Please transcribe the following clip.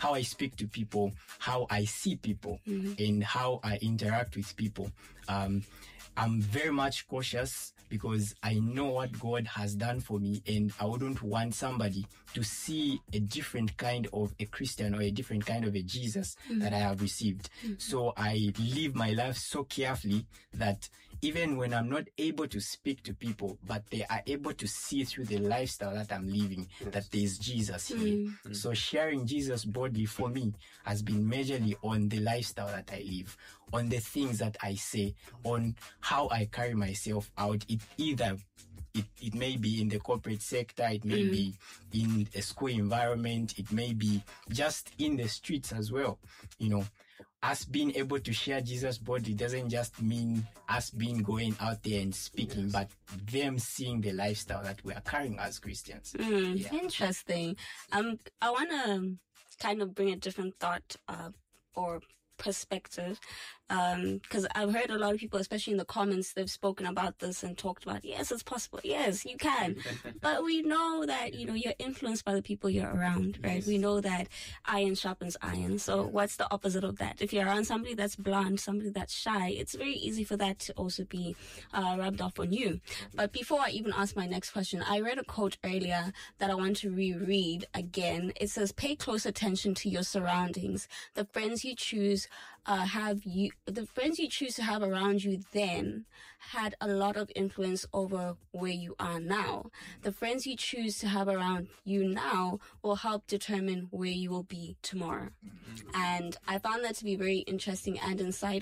how I speak to people, how I see people, and how I interact with people. I'm very much cautious because I know what God has done for me, and I wouldn't want somebody to see a different kind of a Christian or a different kind of a Jesus that I have received. So I live my life so carefully that even when I'm not able to speak to people, but they are able to see through the lifestyle that I'm living, that there's Jesus here. So sharing Jesus boldly for me has been majorly on the lifestyle that I live, on the things that I say, on how I carry myself out. It may be in the corporate sector, it may be in a school environment, it may be just in the streets as well. You know, us being able to share Jesus boldly doesn't just mean us being going out there and speaking, but them seeing the lifestyle that we are carrying as Christians. Interesting. I want to kind of bring a different thought or perspective, because I've heard a lot of people, especially in the comments, they've spoken about this and talked about, yes, it's possible, yes, you can, but we know that, you know, you're influenced by the people you're around, right? We know that iron sharpens iron. So what's the opposite of that? If you're around somebody that's blunt, somebody that's shy, it's very easy for that to also be rubbed off on you. But before I even ask my next question, I read a quote earlier that I want to reread again. It says, pay close attention to your surroundings. The friends you choose to have around you then had a lot of influence over where you are now. The friends you choose to have around you now will help determine where you will be tomorrow. And I found that to be very interesting and insightful,